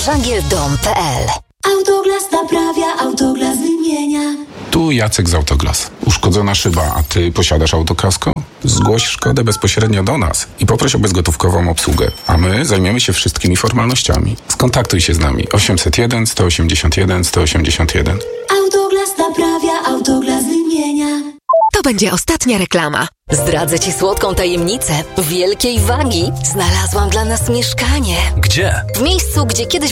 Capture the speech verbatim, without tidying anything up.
szagieldom kropka p l. Autoglas naprawia, Autoglas wymienia. Tu Jacek z Autoglas. Uszkodzona szyba, a ty posiadasz autokasko? Zgłoś szkodę bezpośrednio do nas i poproś o bezgotówkową obsługę, a my zajmiemy się wszystkimi formalnościami. Skontaktuj się z nami osiemset jeden, sto osiemdziesiąt jeden, sto osiemdziesiąt jeden. Autoglas naprawia, Autoglas wymienia. To będzie ostatnia reklama. Zdradzę ci słodką tajemnicę. Wielkiej Wagi znalazłam dla nas mieszkanie. Gdzie? W miejscu, gdzie kiedyś